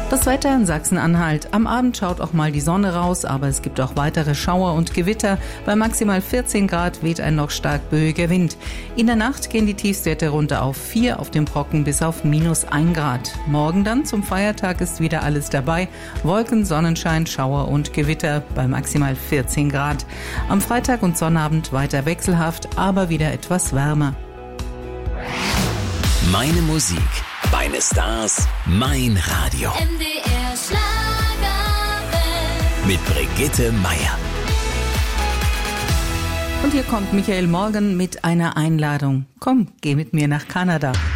Das Wetter in Sachsen-Anhalt. Am Abend schaut auch mal die Sonne raus, aber es gibt auch weitere Schauer und Gewitter. Bei maximal 14 Grad weht ein noch stark böiger Wind. In der Nacht gehen die Tiefstwerte runter auf 4, auf dem Brocken bis auf -1 Grad. Morgen dann zum Feiertag ist wieder alles dabei. Wolken, Sonnenschein, Schauer und Gewitter bei maximal 14 Grad. Am Freitag und Sonnabend weiter wechselhaft, aber wieder etwas wärmer. Meine Musik, meine Stars, mein Radio. MDR Schlagerwelt. Mit Brigitte Meier. Und hier kommt Michael Morgan mit einer Einladung. Komm, geh mit mir nach Kanada.